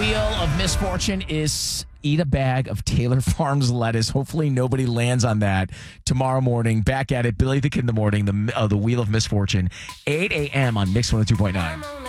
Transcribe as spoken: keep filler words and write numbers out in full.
wheel of misfortune is eat a bag of Taylor Farms lettuce. Hopefully nobody lands on that tomorrow morning. Back at it, Billy the Kid in the Morning, the, uh, the wheel of misfortune, eight a.m. on Mix one oh two point nine.